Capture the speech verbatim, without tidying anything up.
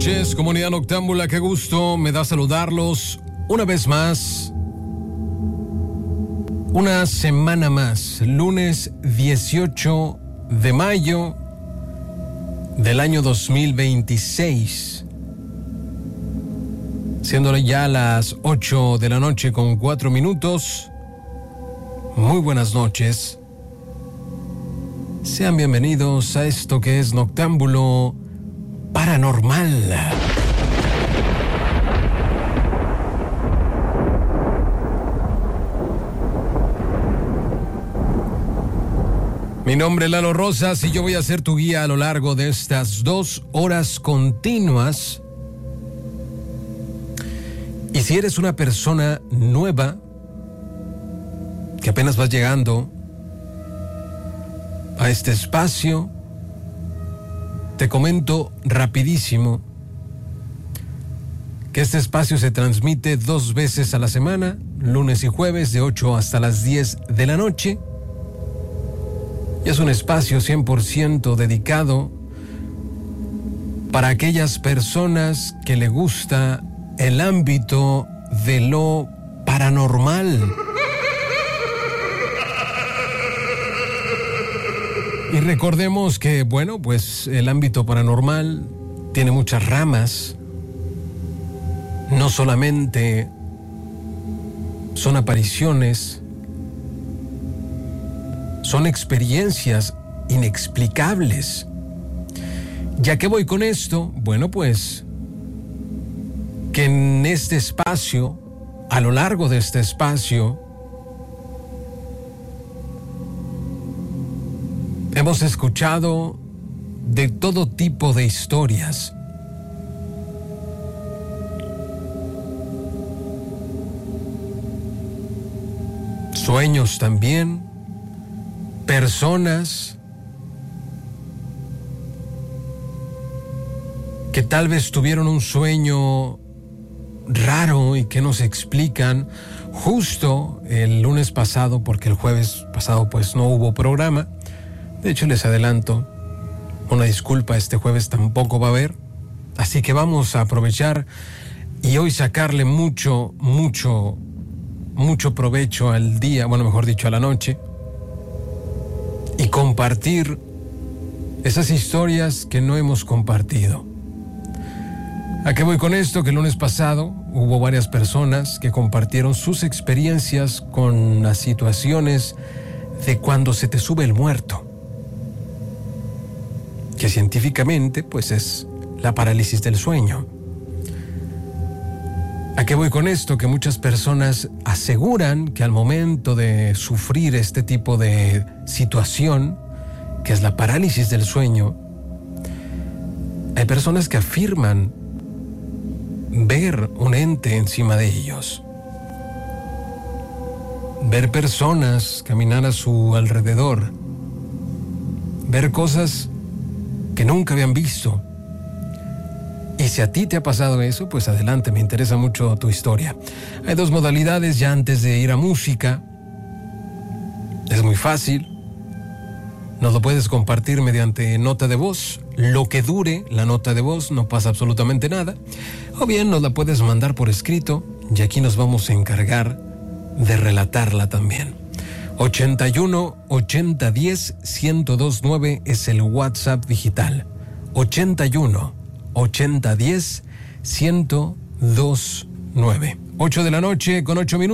noches, comunidad noctámbula, qué gusto me da saludarlos una vez más. Una semana más, lunes dieciocho de mayo del año dos mil veintiséis. Siéndole ya las ocho de la noche con cuatro minutos. Muy buenas noches. Sean bienvenidos a esto que es Noctámbulo Paranormal. Mi nombre es Lalo Rosas y yo voy a ser tu guía a lo largo de estas dos horas continuas. Y si eres una persona nueva, que apenas vas llegando a este espacio, te comento rapidísimo que este espacio se transmite dos veces a la semana, lunes y jueves de ocho hasta las diez de la noche. Y es un espacio cien por ciento dedicado para aquellas personas que le gusta el ámbito de lo paranormal. Y recordemos que, bueno, pues el ámbito paranormal tiene muchas ramas. No solamente son apariciones, son experiencias inexplicables. ¿Ya qué voy con esto? Bueno, pues que en este espacio, a lo largo de este espacio, hemos escuchado de todo tipo de historias. Sueños también, personas que tal vez tuvieron un sueño raro y que nos explican justo el lunes pasado, porque el jueves pasado pues no hubo programa. De hecho, les adelanto, una disculpa, este jueves tampoco va a haber. Así que vamos a aprovechar y hoy sacarle mucho, mucho, mucho provecho al día, bueno, mejor dicho, a la noche, y compartir esas historias que no hemos compartido. ¿A qué voy con esto? Que el lunes pasado hubo varias personas que compartieron sus experiencias con las situaciones de cuando se te sube el muerto, que científicamente pues es la parálisis del sueño. ¿A qué voy con esto? Que muchas personas aseguran que al momento de sufrir este tipo de situación, que es la parálisis del sueño, hay personas que afirman ver un ente encima de ellos, ver personas caminar a su alrededor, ver cosas que nunca habían visto. Y si a ti te ha pasado eso, pues adelante, me interesa mucho tu historia. Hay dos modalidades ya antes de ir a música. Es muy fácil. Nos lo puedes compartir mediante nota de voz. Lo que dure la nota de voz, no pasa absolutamente nada. O bien nos la puedes mandar por escrito y aquí nos vamos a encargar de relatarla también. ochenta y uno, ochenta, diez, ciento dos nueve es el WhatsApp digital. ochenta y uno, ochenta, diez, ciento dos nueve. ocho de la noche con ocho minutos.